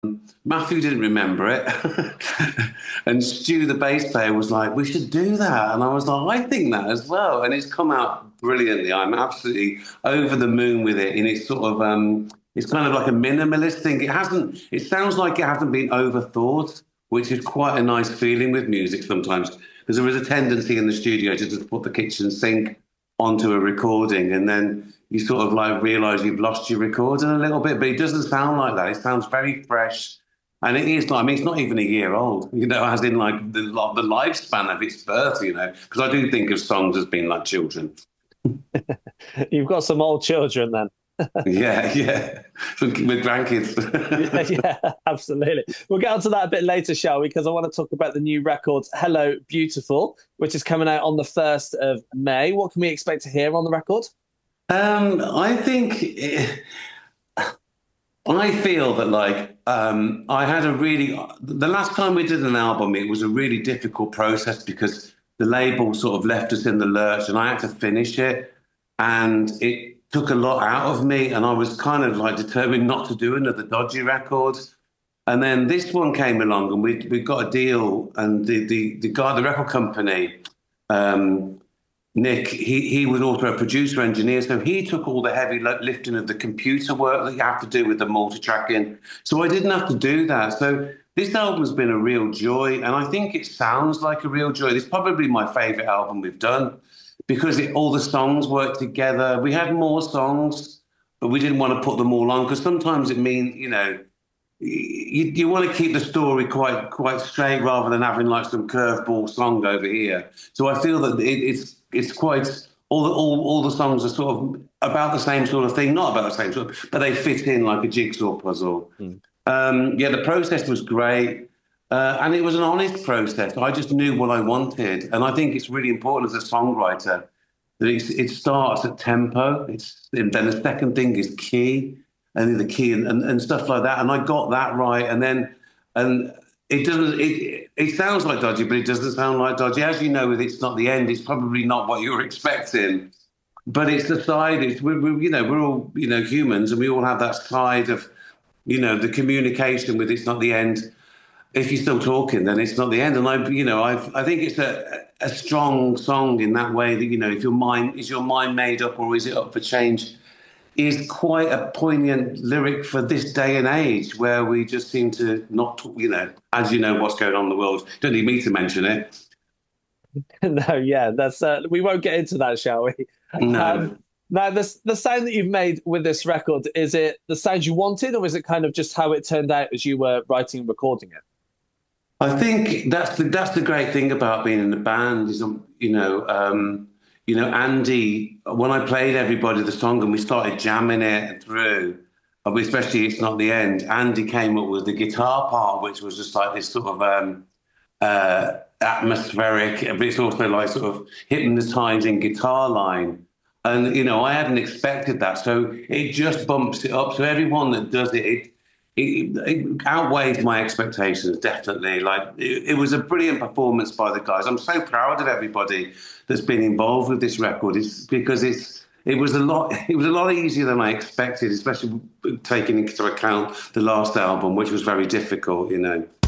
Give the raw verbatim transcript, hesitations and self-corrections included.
Matthew didn't remember it. And Stu, the bass player, was like, we should do that. And I was like, I think that as well. And it's come out brilliantly. I'm absolutely over the moon with it. And it's sort of, um, it's kind of like a minimalist thing. It hasn't, it sounds like it hasn't been overthought, which is quite a nice feeling with music sometimes. Because there is a tendency in the studio to just put the kitchen sink onto a recording, and then you sort of like realize you've lost your recording a little bit, but it doesn't sound like that. It sounds very fresh. And it is like, I mean, it's not even a year old, you know, as in like the, the lifespan of its birth, you know, because I do think of songs as being like children. You've got some old children then. Yeah, yeah, with grandkids. Yeah, yeah, absolutely. We'll get onto that a bit later, shall we? Because I want to talk about the new record, Hello Beautiful, which is coming out on the first of May. What can we expect to hear on the record? Um, I think, it, I feel that like um, I had a really, the last time we did an album, it was a really difficult process because the label sort of left us in the lurch and I had to finish it. And it took a lot out of me, and I was kind of like determined not to do another dodgy record. And then this one came along, and we we got a deal, and the the, the guy, the record company, um, Nick, he he was also a producer engineer, so he took all the heavy lifting of the computer work that you have to do with the multi-tracking. So I didn't have to do that. So this album's been a real joy, and I think it sounds like a real joy. It's probably my favorite album we've done, because it, all the songs work together. We had more songs, but we didn't want to put them all on because sometimes it means, you know, you, you want to keep the story quite quite straight rather than having like some curveball song over here. So I feel that it, it's it's quite all the all, all the songs are sort of about the same sort of thing, not about the same sort of, but they fit in like a jigsaw puzzle. Mm. Um, yeah, the process was great. Uh, and it was an honest process. I just knew what I wanted. And I think it's really important as a songwriter that it's, it starts at tempo. It's, and then the second thing is key, and then the key and, and, and stuff like that. And I got that right. And then, and it doesn't, it, it sounds like dodgy, but it doesn't sound like dodgy. As you know, with It's Not the End, it's probably not what you were expecting. But it's the side, it's, we're, we're, you know, we're all, you know, humans, and we all have that side of, you know, the communication with It's Not the End. If you're still talking, then it's not the end. And I, you know, I, I think it's a, a strong song in that way that, you know, if your mind is your mind made up or is it up for change, is quite a poignant lyric for this day and age where we just seem to not, talk, you know, as you know, what's going on in the world. Don't need me to mention it. No, yeah, that's uh, we won't get into that, shall we? No. Um, now, the the sound that you've made with this record, is it the sound you wanted, or is it kind of just how it turned out as you were writing and recording it? I think that's the that's the great thing about being in a band is, you know, um, you know, Andy. When I played everybody the song and we started jamming it through, especially It's Not the End, Andy came up with the guitar part, which was just like this sort of um, uh, atmospheric, but it's also like sort of hypnotizing guitar line. And you know, I hadn't expected that, so it just bumps it up. So everyone that does it, it It, it outweighed my expectations, definitely. Like it, it was a brilliant performance by the guys. I'm so proud of everybody that's been involved with this record. It's because it's it was a lot. It was a lot easier than I expected, especially taking into account the last album, which was very difficult. You know.